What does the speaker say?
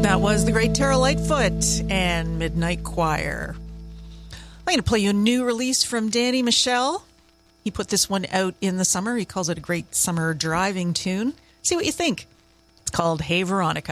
That was the great Tara Lightfoot and Midnight Choir. I'm going to play you a new release from Danny Michel. He put this one out in the summer. He calls it a great summer driving tune. See what you think. It's called Hey Veronica.